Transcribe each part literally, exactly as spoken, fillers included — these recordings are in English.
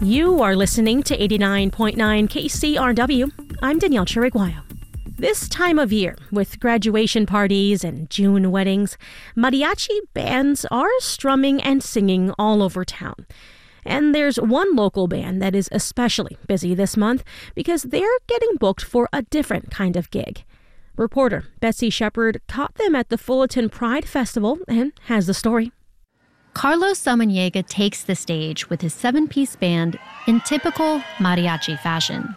You are listening to eighty-nine point nine K C R W. I'm Danielle Chiriguayo. This time of year, with graduation parties and June weddings, mariachi bands are strumming and singing all over town. And there's one local band that is especially busy this month because they're getting booked for a different kind of gig. Reporter Betsy Shepard caught them at the Fullerton Pride Festival and has the story. Carlos Samaniega takes the stage with his seven-piece band in typical mariachi fashion.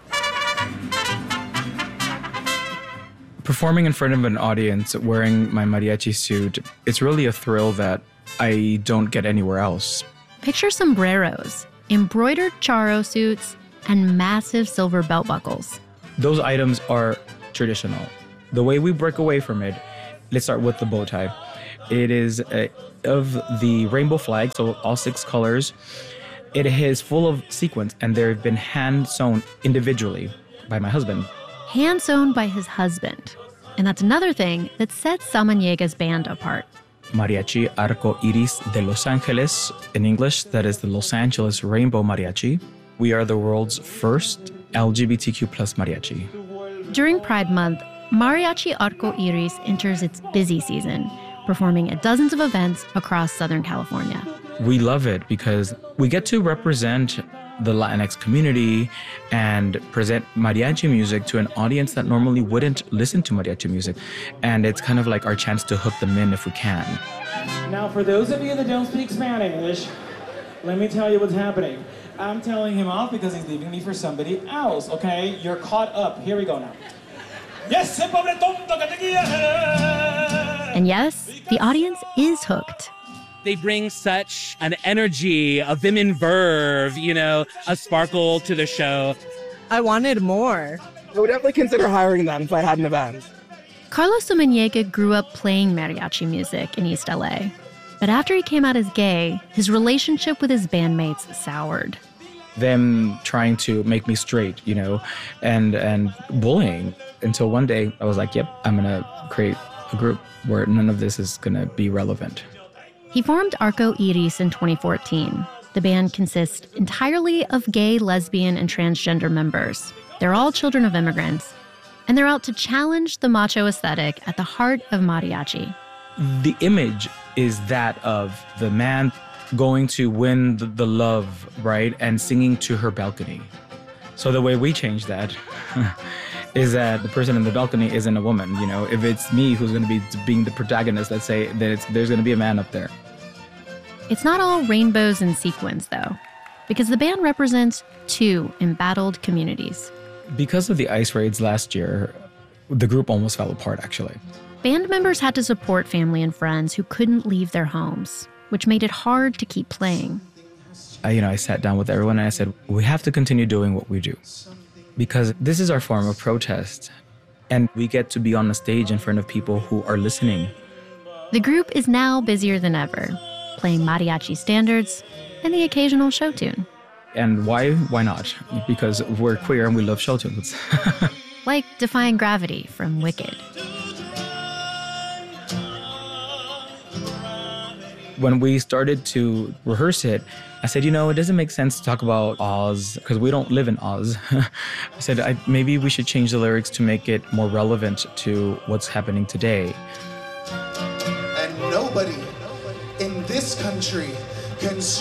Performing in front of an audience wearing my mariachi suit, it's really a thrill that I don't get anywhere else. Picture sombreros, embroidered charro suits, and massive silver belt buckles. Those items are traditional. The way we break away from it, let's start with the bow tie. It is a, of the rainbow flag, so all six colors. It is full of sequins, and they've been hand sewn individually by my husband. Hand sewn by his husband. And that's another thing that sets Samaniega's band apart. Mariachi Arco Iris de Los Angeles. In English, that is the Los Angeles Rainbow Mariachi. We are the world's first L G B T Q plus mariachi. During Pride Month, Mariachi Arco Iris enters its busy season, performing at dozens of events across Southern California. We love it because we get to represent the Latinx community and present mariachi music to an audience that normally wouldn't listen to mariachi music. And it's kind of like our chance to hook them in if we can. Now, for those of you that don't speak Spanish, let me tell you what's happening. I'm telling him off because he's leaving me for somebody else, okay? You're caught up. Here we go now. Yes, and yes, the audience is hooked. They bring such an energy, a vim and verve, you know, a sparkle to the show. I wanted more. I would definitely consider hiring them if I had an event. Carlos Samaniega grew up playing mariachi music in East L A. But after he came out as gay, his relationship with his bandmates soured. Them trying to make me straight, you know, and, and bullying. Until one day I was like, yep, I'm going to create a group where none of this is going to be relevant. He formed Arco Iris in twenty fourteen. The band consists entirely of gay, lesbian, and transgender members. They're all children of immigrants, and they're out to challenge the macho aesthetic at the heart of mariachi. The image is that of the man going to win the, the love, right, and singing to her balcony. So the way we change that is that the person in the balcony isn't a woman. You know, if it's me who's going to be being the protagonist, let's say that it's, there's going to be a man up there. It's not all rainbows and sequins, though, because the band represents two embattled communities. Because of the ICE raids last year, the group almost fell apart, actually. Band members had to support family and friends who couldn't leave their homes, which made it hard to keep playing. I, you know, I sat down with everyone and I said, we have to continue doing what we do because this is our form of protest and we get to be on the stage in front of people who are listening. The group is now busier than ever, playing mariachi standards and the occasional show tune. And why? Why not? Because we're queer and we love show tunes. Like Defying Gravity from Wicked. When we started to rehearse it, I said, you know, it doesn't make sense to talk about Oz because we don't live in Oz. I said, I, maybe we should change the lyrics to make it more relevant to what's happening today. And nobody in this country can